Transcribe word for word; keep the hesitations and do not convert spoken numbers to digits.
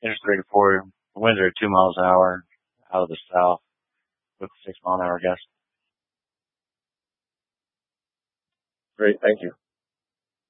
Interstate thirty-four, winds are at two miles an hour out of the south with six mile an hour gusts. Great. Thank you.